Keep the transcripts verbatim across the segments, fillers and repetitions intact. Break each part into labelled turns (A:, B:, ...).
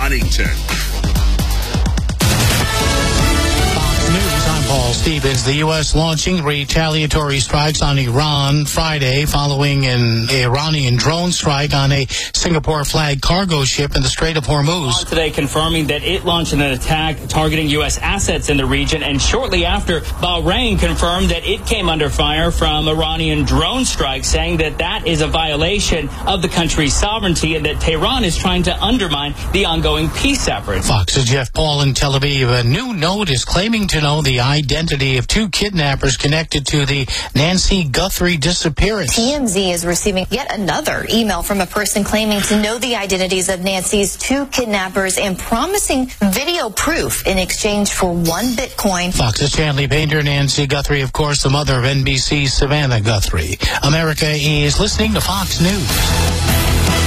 A: Huntington.
B: News, I'm Paul Stevens. The U S launching retaliatory strikes on Iran Friday following an Iranian drone strike on a Singapore-flagged cargo ship in the Strait of Hormuz.
C: Today confirming that it launched an attack targeting U S assets in the region, and shortly after, Bahrain confirmed that it came under fire from Iranian drone strikes, saying that that is a violation of the country's sovereignty and that Tehran is trying to undermine the ongoing peace efforts.
B: Fox's Jeff Paul in Tel Aviv. A new note is claiming to know the identity of two kidnappers connected to the Nancy Guthrie disappearance.
D: T M Z is receiving yet another email from a person claiming to know the identities of Nancy's two kidnappers and promising video proof in exchange for one Bitcoin.
B: Fox's Chanley Painter. Nancy Guthrie, of course, the mother of N B C's Savannah Guthrie. America is listening to Fox News.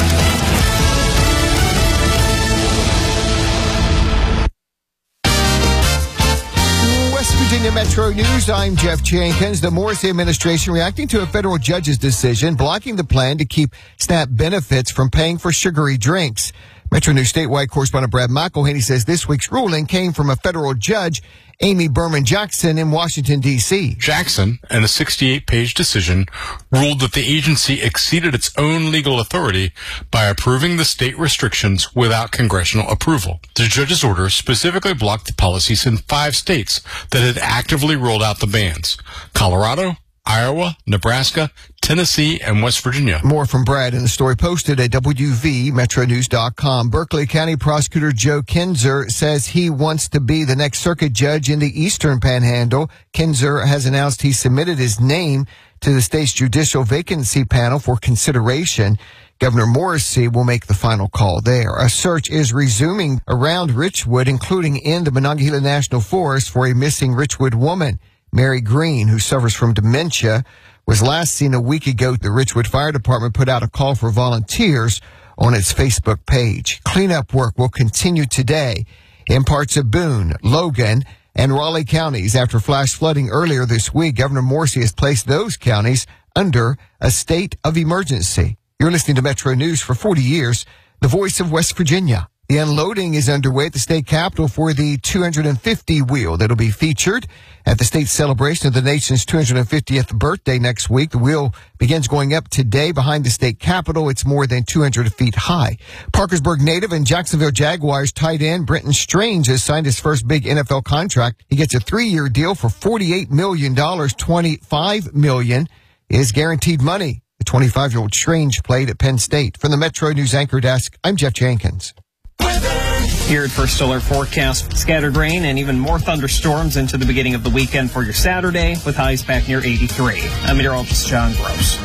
E: Virginia Metro News, I'm Jeff Jenkins. The Morrissey administration reacting to a federal judge's decision blocking the plan to keep SNAP benefits from paying for sugary drinks. Metro News statewide correspondent Brad McElhaney says this week's ruling came from a federal judge, Amy Berman Jackson, in Washington, D C
F: Jackson, in a sixty-eight page decision, ruled that the agency exceeded its own legal authority by approving the state restrictions without congressional approval. The judge's order specifically blocked the policies in five states that had actively rolled out the bans: Colorado, Iowa, Nebraska, Tennessee, and West Virginia.
E: More from Brad in the story posted at W V Metro News dot com. Berkeley County Prosecutor Joe Kinzer says he wants to be the next circuit judge in the Eastern Panhandle. Kinzer has announced he submitted his name to the state's judicial vacancy panel for consideration. Governor Morrissey will make the final call there. A search is resuming around Richwood, including in the Monongahela National Forest, for a missing Richwood woman. Mary Green, who suffers from dementia, was last seen a week ago. The Richwood Fire Department put out a call for volunteers on its Facebook page. Cleanup work will continue today in parts of Boone, Logan, and Raleigh counties. After flash flooding earlier this week, Governor Morrissey has placed those counties under a state of emergency. You're listening to Metro News for forty years, the voice of West Virginia. The unloading is underway at the state capitol for the two hundred fifty wheel that'll be featured at the state celebration of the nation's two hundred fiftieth birthday next week. The wheel begins going up today behind the state capitol. It's more than two hundred feet high. Parkersburg native and Jacksonville Jaguars tight end Brenton Strange has signed his first big N F L contract. He gets a three-year deal for forty-eight million dollars. twenty-five million dollars is guaranteed money. The twenty-five-year-old Strange played at Penn State. From the Metro News Anchor Desk, I'm Jeff Jenkins.
G: Here at First Alert Forecast, scattered rain and even more thunderstorms into the beginning of the weekend for your Saturday, with highs back near eighty-three. I'm meteorologist John Gross.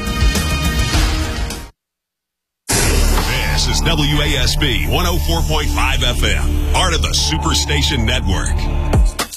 A: This is W A S B one oh four point five F M, part of the Superstation Network.